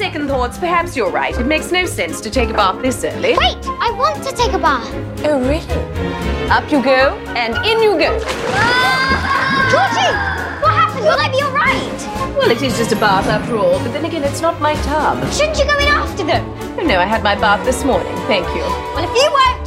second thoughts, perhaps you're right. It makes no sense to take a bath this early. Wait, I want to take a bath. Oh, really? Up you go, and in you go. Georgie, what happened? Will I be all right? Well, it is just a bath after all, but then again, it's not my tub. Shouldn't you go in after them? Oh, no, I had my bath this morning, thank you. Well, if you weren't